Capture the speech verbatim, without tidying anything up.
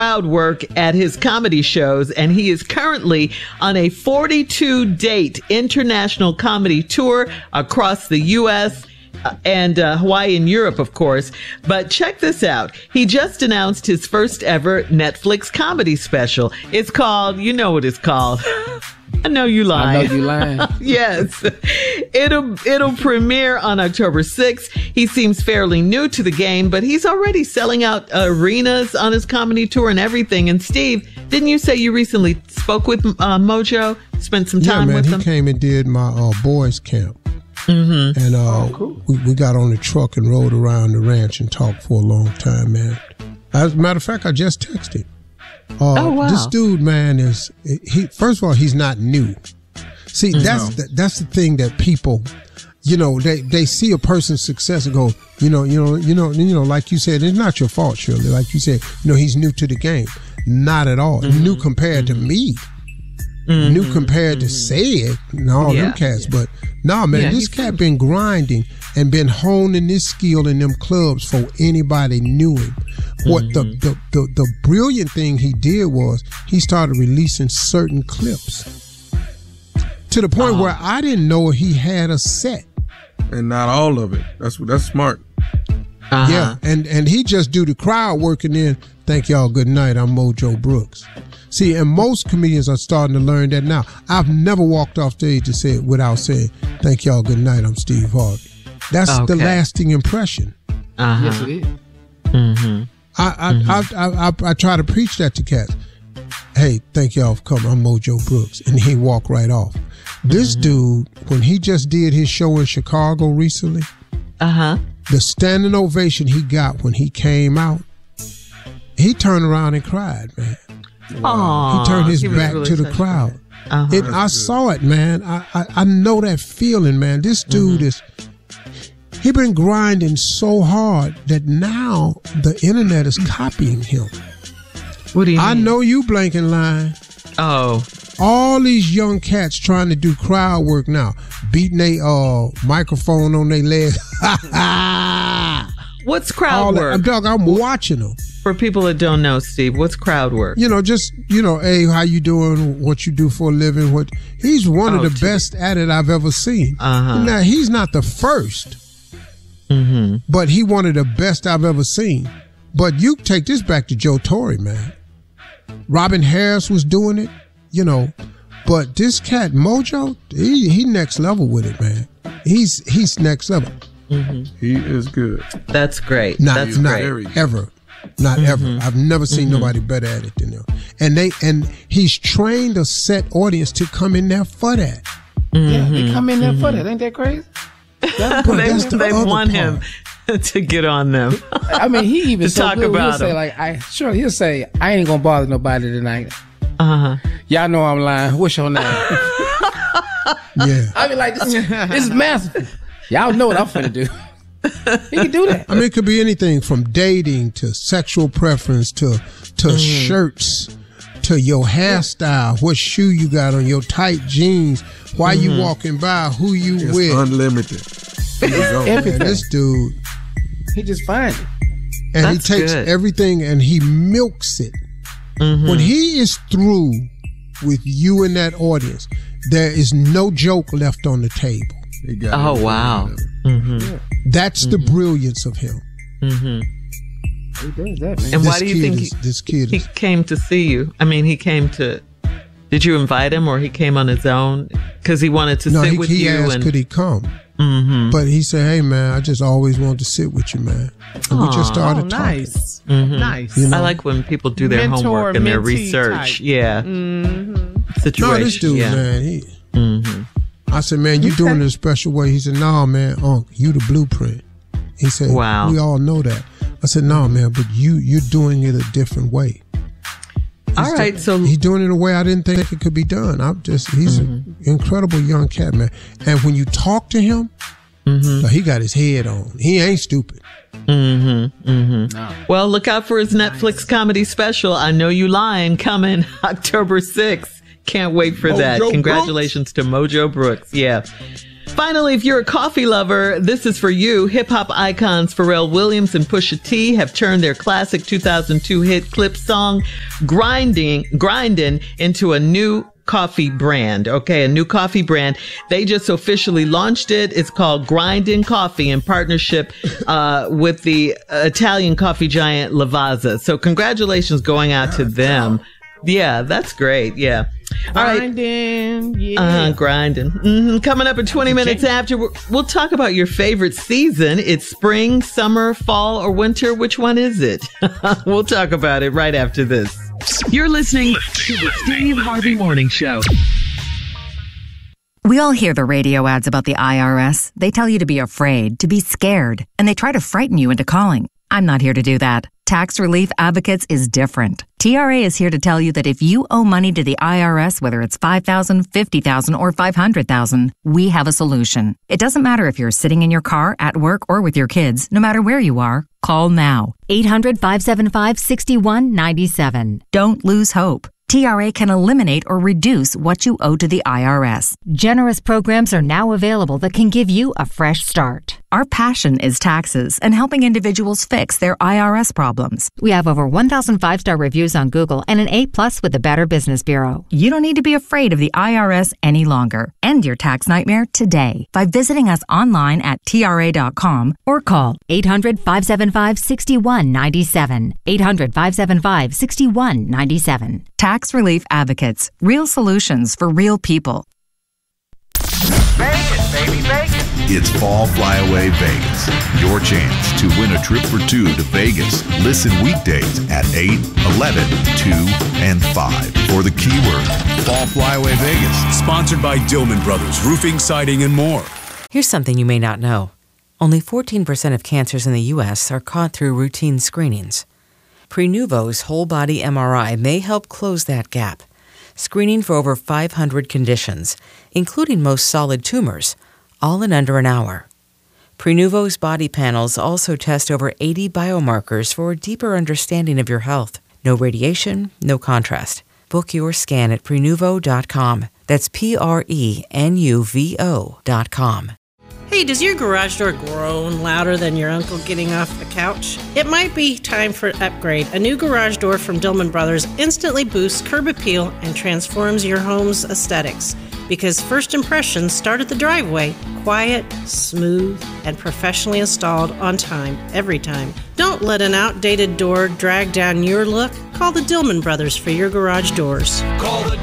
crowd work at his comedy shows, and he is currently on a forty-two date international comedy tour across the U S uh, and uh, Hawaii and Europe, of course. But check this out. He just announced his first ever Netflix comedy special. It's called, you know what it's called. I know you lying. I know you lying. Yes. It'll it'll premiere on October sixth. He seems fairly new to the game, but he's already selling out arenas on his comedy tour and everything. And Steve, didn't you say you recently spoke with uh, Mojo? Spent some time yeah, man, with him? He came and did my uh, boys camp. Mm-hmm. And uh, oh, cool. we, we got on the truck and rode around the ranch and talked for a long time, man. As a matter of fact, I just texted him. Uh, oh, wow. This dude, man, is he? First of all, he's not new. See, Mm-hmm. that's the, that's the thing that people, you know, they, they see a person's success and go, you know, you know, you know, you know, like you said, it's not your fault, Shirley. Like you said, you know, he's new to the game. Not at all. Mm-hmm. New compared mm-hmm. to me. Mm-hmm. New compared mm-hmm. to Said and all yeah. them cats. But no, man, yeah, this cat been grinding and been honing this skill in them clubs for anybody knew him. What mm-hmm. the, the, the, the brilliant thing he did was he started releasing certain clips to the point uh-huh. where I didn't know he had a set. And not all of it. That's that's smart. Uh-huh. Yeah, and, and he just do the crowd work and then, thank y'all, good night, I'm Mojo Brooks. See, and most comedians are starting to learn that now. I've never walked off stage to say it without saying, thank y'all, good night, I'm Steve Harvey. That's okay. the lasting impression. Uh-huh. Yes, it is. Mm-hmm. I I, mm-hmm. I, I, I I try to preach that to cats. Hey, thank y'all for coming. I'm Mojo Brooks. And he walk right off. This mm-hmm. dude, when he just did his show in Chicago recently, uh-huh. the standing ovation he got when he came out, he turned around and cried, man. Wow. He turned his he back really to the touched. crowd. Uh-huh. It, I saw it, man. I, I, I know that feeling, man. This dude mm-hmm. is, he been grinding so hard that now the internet is copying him. What do you mean? I know you blanking line. Oh. All these young cats trying to do crowd work now, beating their uh, microphone on their leg. What's crowd All work? that, dog, I'm watching them. For people that don't know, Steve, what's crowd work? You know, just, you know, hey, how you doing? What you do for a living? What He's one oh, of the to best at it I've ever seen. Uh-huh. Now, he's not the first, mm-hmm. but he one of the best I've ever seen. But you take this back to Joe Torre, man. Robin Harris was doing it, you know. But this cat, Mojo, he, he next level with it, man. He's he's next level. Mm-hmm. He is good. That's great. Not, That's not great. ever. Not mm-hmm. ever. I've never seen mm-hmm. nobody better at it than him. And they and he's trained a set audience to come in there for that. Mm-hmm. Yeah, they come in there for that. Ain't that crazy? That's, But they that's the they other want part. him to get on them. I mean, he even to so talk good. about He'll say him. like, I sure he'll say, I ain't gonna bother nobody tonight. Uh-huh. Y'all know I'm lying. What's your name? Yeah. I mean, like this, this is masterful. Y'all know what I'm finna do. He can do that. I mean, it could be anything from dating to sexual preference to to mm-hmm. shirts to your hairstyle, what shoe you got on, your tight jeans, why mm-hmm. you walking by, who you It's with. unlimited. Everything. Man, this dude, He just finds it. and That's he takes good. everything and he milks it. Mm-hmm. When he is through with you and that audience, there is no joke left on the table. He got Oh, everything wow. out of it. Mm-hmm. That's Mm-hmm. the brilliance of him. Mm-hmm. He does that, man. And why This do you kid think is- he, this kid he is- came to see you? I mean, he came to. Did you invite him, or he came on his own because he wanted to No, sit he, with he you? asked, and could he come? mm-hmm. But he said, hey, man, I just always wanted to sit with you, man. And we just started Oh, talking. nice. Mhm. Nice. You know? I like when people do their Mentor, homework and their mentee research. type. Yeah, Mm-hmm. situation. No, this dude, yeah. man, he, Mm-hmm. I said, man, you doing it a special way. He said, no, man, Unc, you the blueprint. He said, Wow. we all know that. I said, no, man, but you, you're doing it a different way. All He's right, do- so he's doing it in a way I didn't think it could be done. I'm just, he's Mm-hmm. an incredible young cat, man. And when you talk to him, Mm-hmm. he got his head on. He ain't stupid. Mm-hmm. Mm-hmm. No. Well, look out for his Netflix comedy special. I Know You Lying, coming October sixth. Can't wait for that. Mojo Congratulations to Mojo Brooks. Yeah. Finally, if you're a coffee lover, this is for you. Hip-hop icons Pharrell Williams and Pusha T have turned their classic two thousand two hit Clip song, Grinding, Grindin', into a new coffee brand. Okay, a new coffee brand. They just officially launched it. It's called Grindin' Coffee in partnership uh, with the Italian coffee giant Lavazza. So congratulations going out to them. Yeah, that's great. Yeah. All right. Grinding, yeah. Uh, grinding. Mm-hmm. Coming up in twenty minutes after, we'll talk about your favorite season. It's spring, summer, fall, or winter. Which one is it? We'll talk about it right after this. You're listening to the Steve Harvey Morning Show. We all hear the radio ads about the I R S. They tell you to be afraid, to be scared, and they try to frighten you into calling. I'm not here to do that. Tax Relief Advocates is different. T R A is here to tell you that if you owe money to the I R S, whether it's five thousand dollars, fifty thousand dollars, or five hundred thousand dollars, we have a solution. It doesn't matter if you're sitting in your car, at work, or with your kids. No matter where you are, call now. eight hundred, five seven five, six one nine seven. Don't lose hope. T R A can eliminate or reduce what you owe to the I R S. Generous programs are now available that can give you a fresh start. Our passion is taxes and helping individuals fix their I R S problems. We have over one thousand five-star reviews on Google and an A plus with the Better Business Bureau. You don't need to be afraid of the I R S any longer. End your tax nightmare today by visiting us online at T R A dot com or call eight hundred, five seven five, six one nine seven. eight hundred, five seven five, six one nine seven. Tax Relief Advocates. Real solutions for real people. Vegas, baby, Vegas. It's Fall Flyaway Vegas. Your chance to win a trip for two to Vegas. Listen weekdays at eight, eleven, two, and five for the keyword Fall Flyaway Vegas. Sponsored by Dillman Brothers Roofing, Siding, and more. Here's something you may not know. Only fourteen percent of cancers in the U S are caught through routine screenings. Prenuvo's whole-body M R I may help close that gap, screening for over five hundred conditions, including most solid tumors, all in under an hour. Prenuvo's body panels also test over eighty biomarkers for a deeper understanding of your health. No radiation, no contrast. Book your scan at Prenuvo dot com. That's P R E N U V O dot com. Hey, does your garage door groan louder than your uncle getting off the couch? It might be time for an upgrade. A new garage door from Dillman Brothers instantly boosts curb appeal and transforms your home's aesthetics. Because first impressions start at the driveway. Quiet, smooth, and professionally installed on time, every time. Don't let an outdated door drag down your look. Call the Dillman Brothers for your garage doors. Call the